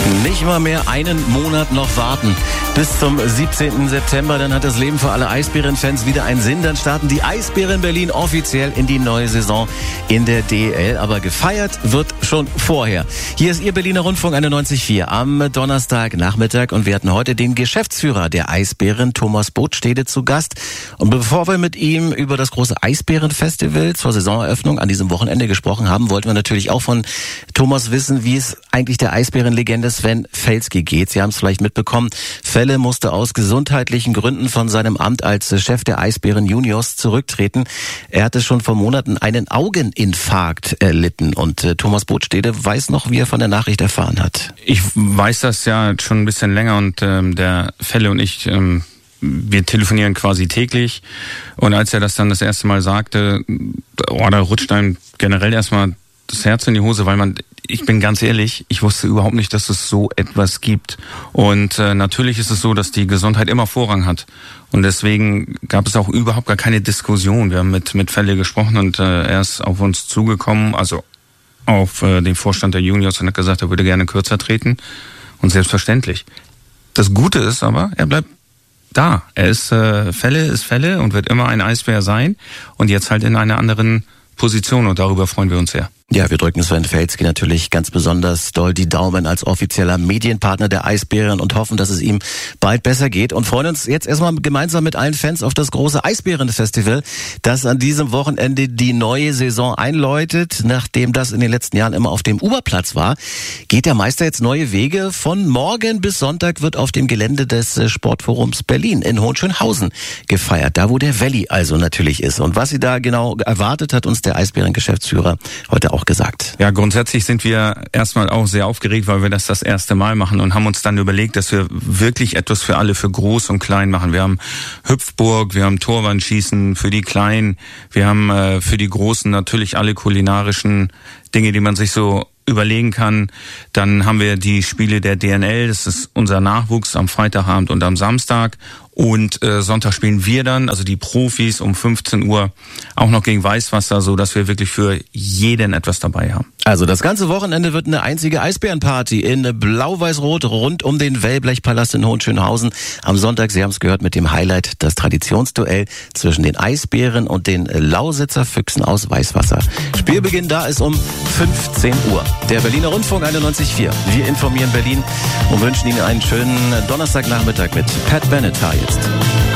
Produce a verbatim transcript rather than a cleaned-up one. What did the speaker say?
Nicht mal mehr einen Monat noch warten. Bis zum siebzehnten September, dann hat das Leben für alle Eisbären-Fans wieder einen Sinn. Dann starten die Eisbären Berlin offiziell in die neue Saison in der D E L. Aber gefeiert wird schon vorher. Hier ist Ihr Berliner Rundfunk einundneunzig Komma vier am Donnerstagnachmittag. Und wir hatten heute den Geschäftsführer der Eisbären, Thomas Botstede, zu Gast. Und bevor wir mit ihm über das große Eisbären-Festival zur Saisoneröffnung an diesem Wochenende gesprochen haben, wollten wir natürlich auch von Thomas wissen, wie es eigentlich der Eisbärenlegende Sven Felski geht. Sie haben es vielleicht mitbekommen. Felle musste aus gesundheitlichen Gründen von seinem Amt als Chef der Eisbären Juniors zurücktreten. Er hatte schon vor Monaten einen Augeninfarkt erlitten. Und äh, Thomas Botstede weiß noch, wie er von der Nachricht erfahren hat. Ich weiß das ja schon ein bisschen länger und ähm, der Felle und ich, ähm, wir telefonieren quasi täglich. Und als er das dann das erste Mal sagte, oh, da rutscht einem generell erstmal das Herz in die Hose, weil man, ich bin ganz ehrlich, ich wusste überhaupt nicht, dass es so etwas gibt. Und äh, natürlich ist es so, dass die Gesundheit immer Vorrang hat. Und deswegen gab es auch überhaupt gar keine Diskussion. Wir haben mit mit Felle gesprochen und äh, er ist auf uns zugekommen, also auf äh, den Vorstand der Juniors, und hat gesagt, er würde gerne kürzer treten. Und selbstverständlich. Das Gute ist aber, er bleibt da. Er ist äh, Felle, ist Felle und wird immer ein Eisbär sein. Und jetzt halt in einer anderen Position, und darüber freuen wir uns sehr. Ja, wir drücken Sven Felski natürlich ganz besonders doll die Daumen als offizieller Medienpartner der Eisbären und hoffen, dass es ihm bald besser geht, und freuen uns jetzt erstmal gemeinsam mit allen Fans auf das große Eisbären-Festival, das an diesem Wochenende die neue Saison einläutet. Nachdem das in den letzten Jahren immer auf dem Uberplatz war, geht der Meister jetzt neue Wege. Von morgen bis Sonntag wird auf dem Gelände des Sportforums Berlin in Hohenschönhausen gefeiert, da wo der Valley also natürlich ist. Und was sie da genau erwartet, hat uns der Eisbären-Geschäftsführer heute auch gesagt. Ja, grundsätzlich sind wir erstmal auch sehr aufgeregt, weil wir das das erste Mal machen und haben uns dann überlegt, dass wir wirklich etwas für alle, für Groß und Klein machen. Wir haben Hüpfburg, wir haben Torwandschießen für die Kleinen, wir haben äh, für die Großen natürlich alle kulinarischen Dinge, die man sich so überlegen kann. Dann haben wir die Spiele der D N L, das ist unser Nachwuchs am Freitagabend und am Samstag. Und äh, Sonntag spielen wir dann, also die Profis, um fünfzehn Uhr auch noch gegen Weißwasser, so dass wir wirklich für jeden etwas dabei haben. Also das ganze Wochenende wird eine einzige Eisbärenparty in Blau-Weiß-Rot rund um den Wellblechpalast in Hohenschönhausen. Am Sonntag, Sie haben es gehört, mit dem Highlight das Traditionsduell zwischen den Eisbären und den Lausitzer Füchsen aus Weißwasser. Spielbeginn da ist um fünfzehn Uhr. Der Berliner Rundfunk einundneunzig Komma vier. Wir informieren Berlin und wünschen Ihnen einen schönen Donnerstagnachmittag mit Pat Benatar jetzt.